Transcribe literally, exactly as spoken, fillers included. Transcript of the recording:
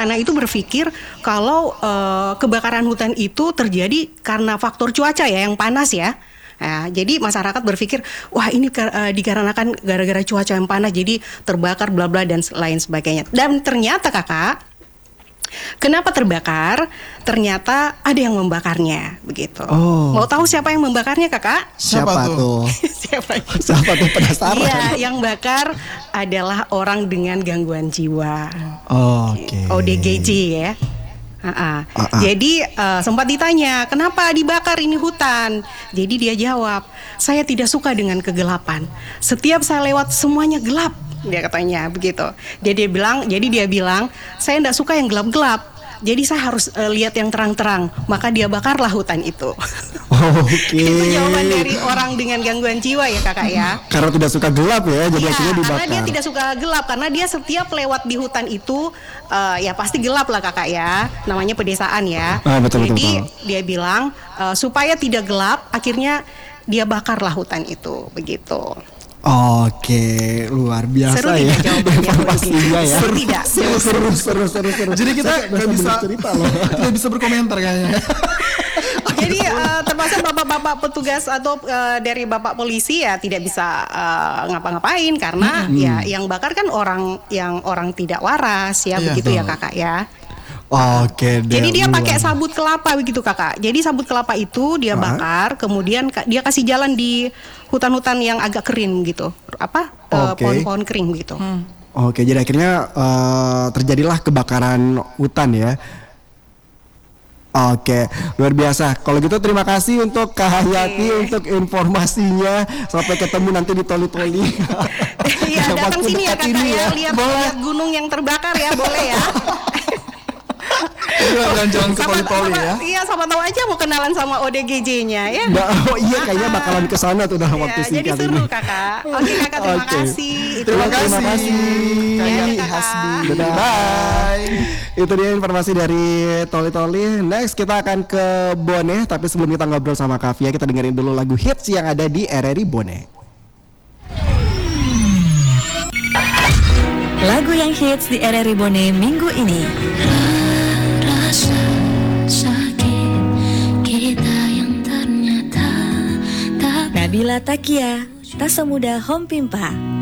sana itu berpikir kalau uh, kebakaran hutan itu terjadi karena faktor cuaca ya yang panas ya. Nah, jadi masyarakat berpikir wah ini uh, dikarenakan gara-gara cuaca yang panas jadi terbakar bla bla dan lain sebagainya. Dan ternyata kakak, kenapa terbakar? Ternyata ada yang membakarnya begitu. Oh. Mau tahu siapa yang membakarnya kakak? Siapa, siapa tuh? siapa? Siapa tuh penasaran? Iya, yang bakar adalah orang dengan gangguan jiwa. Oh, Oke. Okay. O D G J ya. Uh-uh. Uh-uh. Jadi uh, sempat ditanya, kenapa dibakar ini hutan? Jadi dia jawab, saya tidak suka dengan kegelapan. Setiap saya lewat semuanya gelap. Dia katanya begitu. Dia dia bilang, jadi dia bilang, saya tidak suka yang gelap-gelap. Jadi saya harus uh, lihat yang terang-terang. Maka dia bakarlah hutan itu. Oh, Oke. Okay. Itu jawaban dari orang dengan gangguan jiwa ya kakak ya. Karena tidak suka gelap ya, jadi ya, akhirnya dibakar. Karena dia tidak suka gelap, karena dia setiap lewat di hutan itu uh, ya pasti gelap lah kakak ya. Namanya pedesaan ya. Ah, betul, jadi betul, betul. dia bilang uh, supaya tidak gelap, akhirnya dia bakarlah hutan itu begitu. Oke, luar biasa seru ya informasinya ya. Seru tidak? Seru, seru, seru, seru, seru. Jadi kita nggak bisa cerita loh, nggak bisa berkomentar kayaknya. Jadi uh, termasuk bapak-bapak petugas atau uh, dari bapak polisi ya tidak bisa uh, ngapa-ngapain karena hmm. ya yang bakar kan orang yang orang tidak waras ya iya, begitu betul. Ya kakak ya. Oke. Jadi dia pakai sabut kelapa begitu kakak. Jadi sabut kelapa itu dia bakar, kemudian dia kasih jalan di hutan-hutan yang agak kering gitu. Apa uh, pohon-pohon kering gitu. Hmm. Oke, jadi akhirnya uh, terjadilah kebakaran hutan ya. Oke, luar biasa. Kalau gitu terima kasih untuk Kak Hayati okay. untuk informasinya. Sampai ketemu nanti di Toli-Toli. Iya, datang sini ya kakak ya. Lihat, lihat gunung yang terbakar ya, boleh ya. Dan jangan ke Toli-Toli ya. Iya, sama tahu aja mau kenalan sama O D G J-nya ya. Nah, oh iya kayaknya bakalan ke sana tuh dalam waktu ya, singkat ini. Jadi seru kakak. Oke kakak, terima okay. kasih. Terima kasih. Terima kasih. Kak Hasbi. Bye. Itu dia informasi dari Toli-Toli. Next kita akan ke Bone. Tapi sebelum kita ngobrol sama Kavia, kita dengerin dulu lagu hits yang ada di R R I Bone. Lagu yang hits di R R I Bone minggu ini. Rasa sakit kita yang ternyata tak. Nabila Takia, Tak Semudah Home Pimpa.